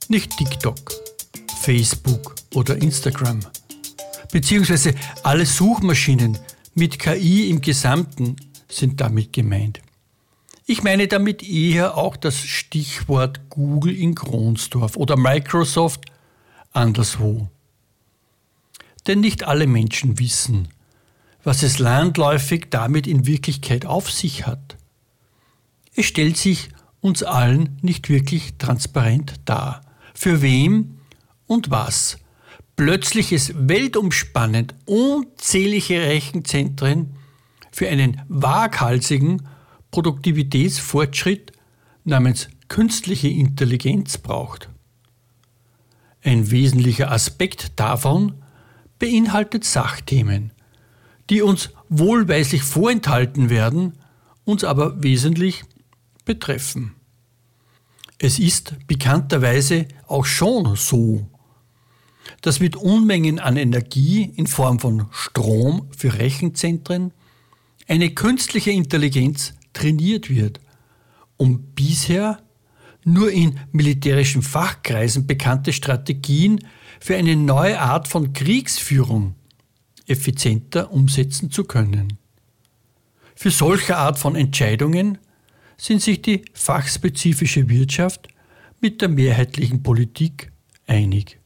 Nicht TikTok, Facebook oder Instagram. Beziehungsweise alle Suchmaschinen mit KI im Gesamten sind damit gemeint. Ich meine damit eher auch das Stichwort Google in Kronsdorf oder Microsoft anderswo. Denn nicht alle Menschen wissen, was es landläufig damit in Wirklichkeit auf sich hat. Es stellt sich uns allen nicht wirklich transparent dar, für wem und was plötzlich es weltumspannend unzählige Rechenzentren für einen waghalsigen Produktivitätsfortschritt namens künstliche Intelligenz braucht. Ein wesentlicher Aspekt davon beinhaltet Sachthemen, die uns wohlweislich vorenthalten werden, uns aber wesentlich betreffen. Es ist bekannterweise auch schon so, dass mit Unmengen an Energie in Form von Strom für Rechenzentren eine künstliche Intelligenz trainiert wird, um bisher nur in militärischen Fachkreisen bekannte Strategien für eine neue Art von Kriegsführung effizienter umsetzen zu können. Für solche Art von Entscheidungen sind sich die fachspezifische Wirtschaft mit der mehrheitlichen Politik einig.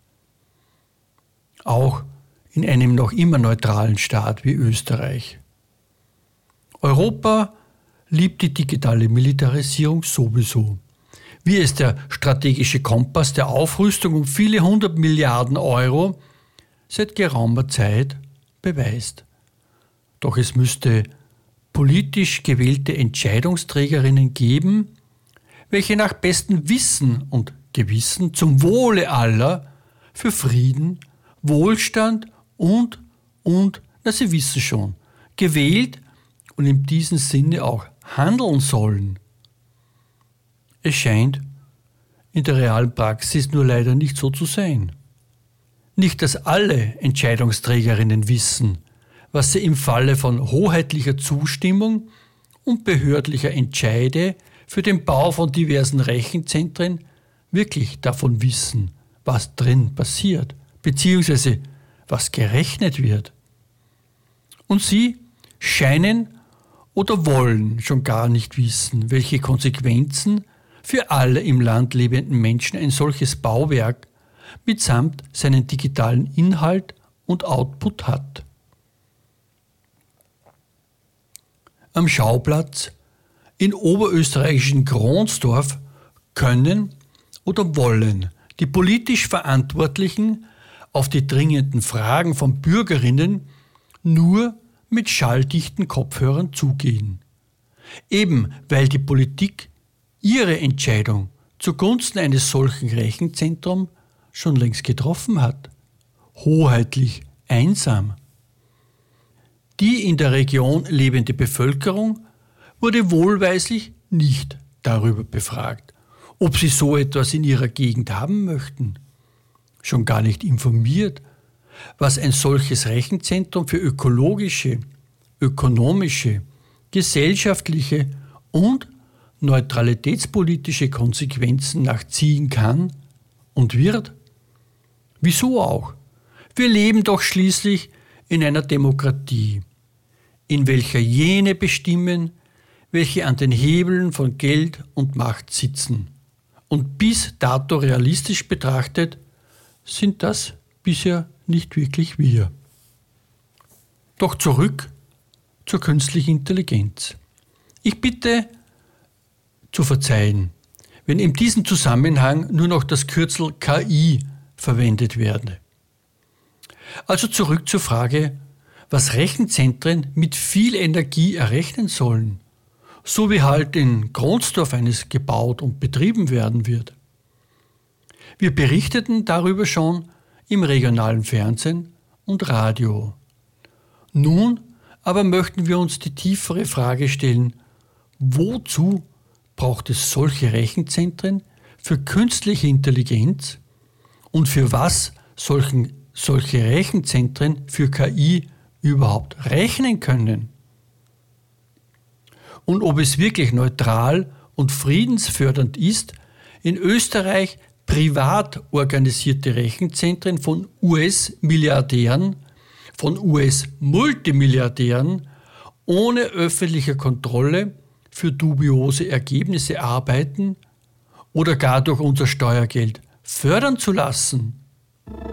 Auch in einem noch immer neutralen Staat wie Österreich. Europa liebt die digitale Militarisierung sowieso, wie es der strategische Kompass der Aufrüstung um viele 100 Milliarden Euro seit geraumer Zeit beweist. Doch es müsste politisch gewählte Entscheidungsträgerinnen geben, welche nach bestem Wissen und Gewissen zum Wohle aller für Frieden, Wohlstand und, Sie wissen schon, gewählt und in diesem Sinne auch handeln sollen. Es scheint in der realen Praxis nur leider nicht so zu sein. Nicht, dass alle Entscheidungsträgerinnen wissen, was sie im Falle von hoheitlicher Zustimmung und behördlicher Entscheide für den Bau von diversen Rechenzentren wirklich davon wissen, was drin passiert, beziehungsweise was gerechnet wird. Und sie scheinen oder wollen schon gar nicht wissen, welche Konsequenzen für alle im Land lebenden Menschen ein solches Bauwerk mitsamt seinen digitalen Inhalt und Output hat. Am Schauplatz in oberösterreichischen Kronsdorf können oder wollen die politisch Verantwortlichen auf die dringenden Fragen von Bürgerinnen nur mit schalldichten Kopfhörern zugehen. Eben weil die Politik ihre Entscheidung zugunsten eines solchen Rechenzentrums schon längst getroffen hat. Hoheitlich einsam. Die in der Region lebende Bevölkerung wurde wohlweislich nicht darüber befragt, ob sie so etwas in ihrer Gegend haben möchten. Schon gar nicht informiert, was ein solches Rechenzentrum für ökologische, ökonomische, gesellschaftliche und neutralitätspolitische Konsequenzen nachziehen kann und wird. Wieso auch? Wir leben doch schließlich in einer Demokratie, in welcher jene bestimmen, welche an den Hebeln von Geld und Macht sitzen. Und bis dato realistisch betrachtet, sind das bisher nicht wirklich wir. Doch zurück zur künstlichen Intelligenz. Ich bitte zu verzeihen, wenn in diesem Zusammenhang nur noch das Kürzel KI verwendet werde. Also zurück zur Frage, was Rechenzentren mit viel Energie errechnen sollen, so wie halt in Kronsdorf eines gebaut und betrieben werden wird. Wir berichteten darüber schon im regionalen Fernsehen und Radio. Nun aber möchten wir uns die tiefere Frage stellen, wozu braucht es solche Rechenzentren für künstliche Intelligenz und für was solche Rechenzentren für KI überhaupt rechnen können? Und ob es wirklich neutral und friedensfördernd ist, in Österreich privat organisierte Rechenzentren von US-Milliardären, von US-Multimilliardären ohne öffentliche Kontrolle für dubiose Ergebnisse arbeiten oder gar durch unser Steuergeld fördern zu lassen?